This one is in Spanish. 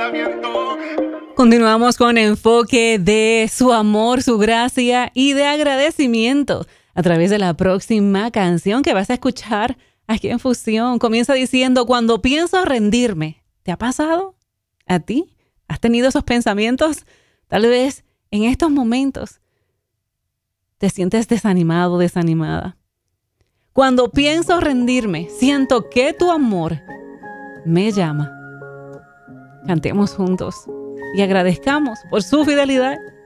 Continuamos con enfoque de su amor, su gracia y de agradecimiento a través de la próxima canción que vas a escuchar aquí en Fusión. Comienza diciendo: cuando pienso rendirme. ¿Te ha pasado? ¿A ti? ¿Has tenido esos pensamientos? Tal vez en estos momentos te sientes desanimado, desanimada. Cuando pienso rendirme, siento que tu amor me llama. Cantemos juntos y agradezcamos por su fidelidad.